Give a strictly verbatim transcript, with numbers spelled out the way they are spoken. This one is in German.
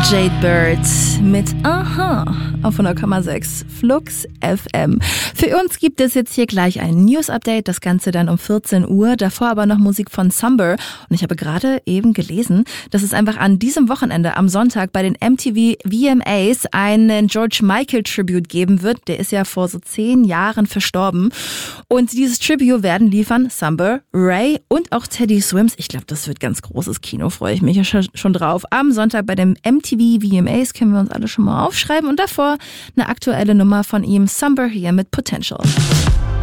Jade Bird mit Aha auf hundert Komma sechs Flux F M. Für uns gibt es jetzt hier gleich ein News-Update, das Ganze dann um vierzehn Uhr. Davor aber noch Musik von Sumber. Und ich habe gerade eben gelesen, dass es einfach an diesem Wochenende am Sonntag bei den M T V V M As einen George Michael Tribute geben wird. Der ist ja vor so zehn Jahren verstorben. Und dieses Tribute werden liefern Sumber, Ray und auch Teddy Swims. Ich glaube, das wird ganz großes Kino, freue ich mich ja schon drauf. Am Sonntag bei dem M T V V M As können wir uns alle schon mal aufschreiben. Und davor eine aktuelle Nummer von ihm, Sumber hier mit Potential.